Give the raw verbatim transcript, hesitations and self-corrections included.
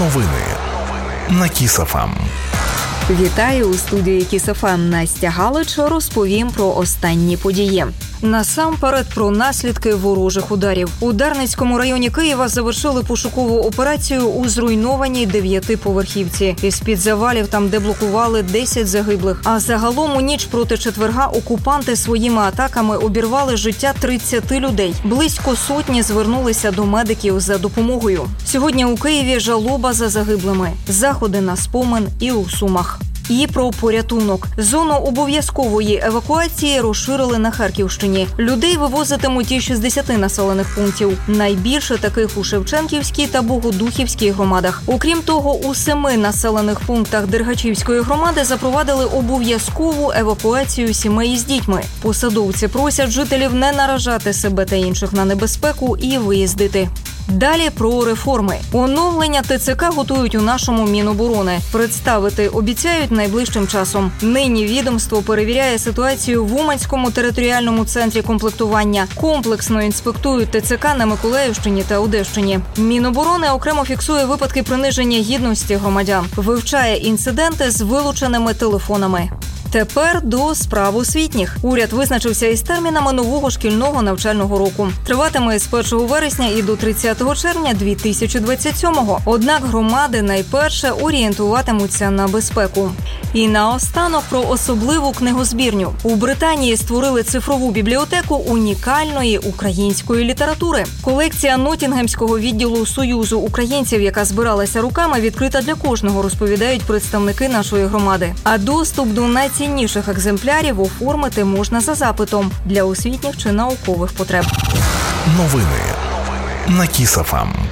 Новини на Кіс еф ем. Вітаю у студії Кіс еф ем. Настя Галич. Розповім про останні події. Насамперед про наслідки ворожих ударів. У Дарницькому районі Києва завершили пошукову операцію у зруйнованій дев'ятиповерхівці. Із-під завалів там деблокували десять загиблих. А загалом у ніч проти четверга окупанти своїми атаками обірвали життя тридцяти людей. Близько сотні звернулися до медиків за допомогою. Сьогодні у Києві жалоба за загиблими. Заходи на спомин і у Сумах. І про порятунок. Зону обов'язкової евакуації розширили на Харківщині. Людей вивозитимуть із шістдесяти населених пунктів. Найбільше таких у Шевченківській та Богодухівській громадах. Окрім того, у семи населених пунктах Дергачівської громади запровадили обов'язкову евакуацію сімей з дітьми. Посадовці просять жителів не наражати себе та інших на небезпеку і виїздити. Далі про реформи. Оновлення Те Це Ка готують у нашому Міноборони. Представити обіцяють найближчим часом. Нині відомство перевіряє ситуацію в Уманському територіальному центрі комплектування. Комплексно інспектують Те Це Ка на Миколаївщині та Одещині. Міноборони окремо фіксує випадки приниження гідності громадян. Вивчає інциденти з вилученими телефонами. Тепер до справ освітніх. Уряд визначився із термінами нового шкільного навчального року. Триватиме з першого вересня і до тридцятого червня дві тисячі двадцять сьомого. Однак громади найперше орієнтуватимуться на безпеку. І наостанок про особливу книгозбірню. У Британії створили цифрову бібліотеку унікальної української літератури. Колекція Ноттінгемського відділу Союзу українців, яка збиралася руками, відкрита для кожного, розповідають представники нашої громади. А доступ до найцінніших екземплярів оформити можна за запитом для освітніх чи наукових потреб. Новини на Кіс еф ем.